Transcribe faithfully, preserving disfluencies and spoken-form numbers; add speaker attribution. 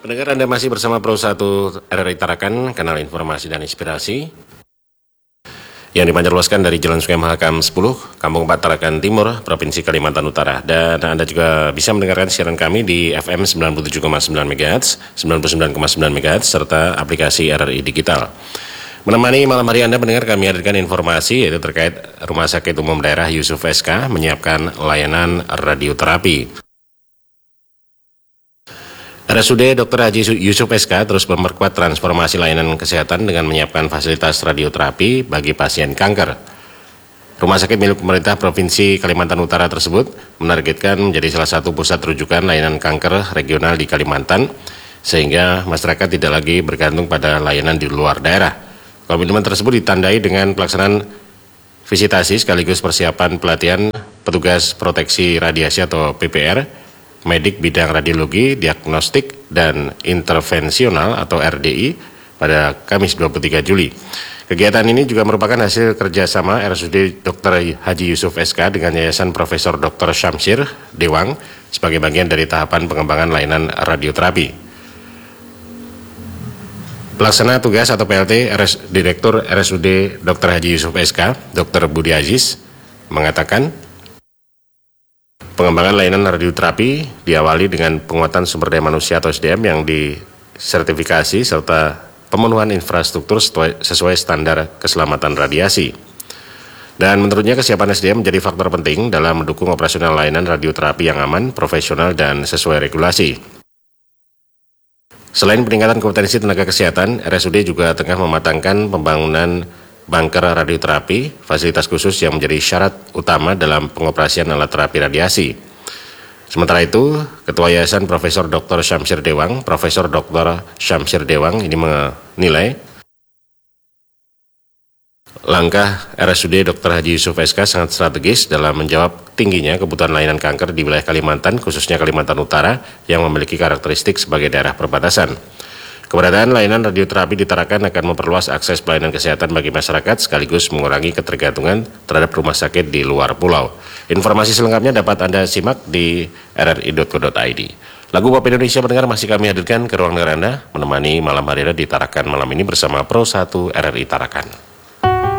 Speaker 1: Pendengar, Anda masih bersama Pro satu R R I Tarakan, kanal informasi dan inspirasi yang dipancarluaskan dari Jalan Sungai Mahakam sepuluh, Kampung empat Tarakan Timur, Provinsi Kalimantan Utara. Dan Anda juga bisa mendengarkan siaran kami di F M sembilan puluh tujuh koma sembilan megahertz, sembilan puluh sembilan koma sembilan megahertz, serta aplikasi R R I Digital. Menemani malam hari Anda pendengar, kami hadirkan informasi yaitu terkait Rumah Sakit Umum Daerah Yusuf S K menyiapkan layanan radioterapi. R S U D Dokter Haji Yusuf S K terus memperkuat transformasi layanan kesehatan dengan menyiapkan fasilitas radioterapi bagi pasien kanker. Rumah sakit milik pemerintah Provinsi Kalimantan Utara tersebut menargetkan menjadi salah satu pusat rujukan layanan kanker regional di Kalimantan, sehingga masyarakat tidak lagi bergantung pada layanan di luar daerah. Komitmen tersebut ditandai dengan pelaksanaan visitasi sekaligus persiapan pelatihan petugas proteksi radiasi atau P P R, medik bidang radiologi, diagnostik, dan intervensional atau R D I pada Kamis dua puluh tiga Juli. Kegiatan ini juga merupakan hasil kerjasama R S U D Dokter Haji Yusuf S K dengan Yayasan Profesor Dokter Syamsir Dewang sebagai bagian dari tahapan pengembangan layanan radioterapi. Pelaksana tugas atau P L T R S, Direktur R S U D Dokter Haji Yusuf S K, Dokter Budi Aziz, mengatakan pengembangan layanan radioterapi diawali dengan penguatan sumber daya manusia atau S D M yang disertifikasi serta pemenuhan infrastruktur sesuai standar keselamatan radiasi. Dan menurutnya kesiapan S D M menjadi faktor penting dalam mendukung operasional layanan radioterapi yang aman, profesional, dan sesuai regulasi. Selain peningkatan kompetensi tenaga kesehatan, R S U D juga tengah mematangkan pembangunan bunker radioterapi, fasilitas khusus yang menjadi syarat utama dalam pengoperasian alat terapi radiasi. Sementara itu, Ketua Yayasan Profesor Dokter Syamsir Dewang, Profesor Dokter Syamsir Dewang ini menilai langkah R S U D Dokter Haji Yusuf S K sangat strategis dalam menjawab tingginya kebutuhan layanan kanker di wilayah Kalimantan, khususnya Kalimantan Utara, yang memiliki karakteristik sebagai daerah perbatasan. Keberadaan layanan radioterapi di Tarakan akan memperluas akses pelayanan kesehatan bagi masyarakat sekaligus mengurangi ketergantungan terhadap rumah sakit di luar pulau. Informasi selengkapnya dapat Anda simak di r r i dot co dot i d. Lagu Pop Indonesia pendengar masih kami hadirkan ke ruang dengar Anda menemani malam hari Anda di Tarakan malam ini bersama Pro satu R R I Tarakan.